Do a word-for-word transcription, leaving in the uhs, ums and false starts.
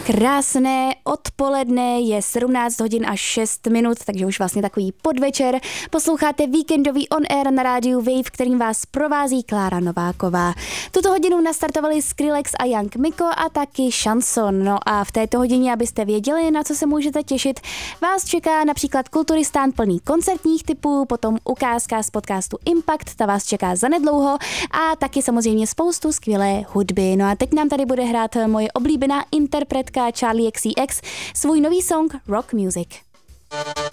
Krásné odpoledne, je sedmnáct hodin a šest minut, takže už vlastně takový podvečer. Posloucháte víkendový On Air na rádiu Wave, kterým vás provází Klára Nováková. Tuto hodinu nastartovali Skrillex a Young Miko a taky Šanson. No a v této hodině, abyste věděli, na co se můžete těšit, vás čeká například Kulturistán plný koncertních typů, potom ukázka z podcastu Impact, ta vás čeká zanedlouho a taky samozřejmě spoustu skvělé hudby. No a teď nám tady bude hrát moje oblíbená interpretka Charli X C X svůj nový song Rock Music.